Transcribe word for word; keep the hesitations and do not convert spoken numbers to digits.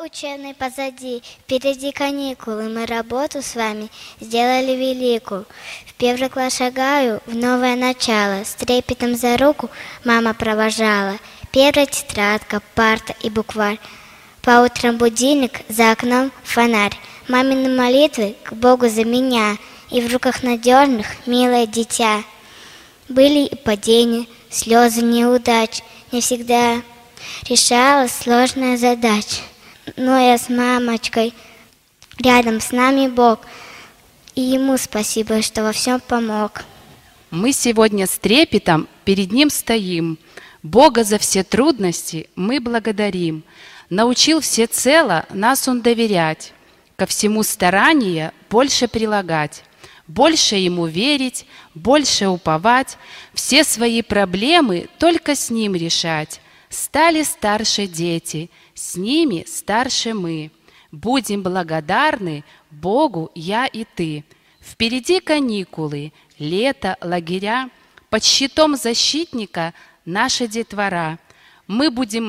учебный позади, впереди каникулы. Мы работу с вами сделали великую. В первый класс шагаю, в новое начало. С трепетом за руку мама провожала. Первая тетрадка, парта и букварь. По утрам будильник, за окном фонарь. Мамины молитвы к Богу за меня. И в руках надежных милое дитя. Были и падения, слезы неудач. Не всегда решала сложная задача. Но я с мамочкой, рядом с нами Бог. И ему спасибо, что во всем помог. Мы сегодня с трепетом перед Ним стоим. Бога за все трудности мы благодарим. Научил всецело нас Он доверять, ко всему старания больше прилагать, больше Ему верить, больше уповать, все свои проблемы только с Ним решать. Стали старше дети, с ними старше мы. Будем благодарны Богу я и ты. Впереди каникулы, лето, лагеря, под щитом защитника наша детвора. Мы будем